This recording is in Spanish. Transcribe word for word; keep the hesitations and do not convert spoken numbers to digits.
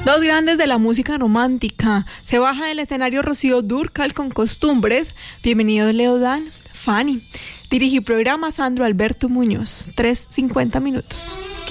Dos grandes de la música romántica. Se baja del escenario Rocío Dúrcal con Costumbres. Bienvenido Leo Dan, Fanny. Dirigí programa Sandro Alberto Muñoz. tres cincuenta minutos.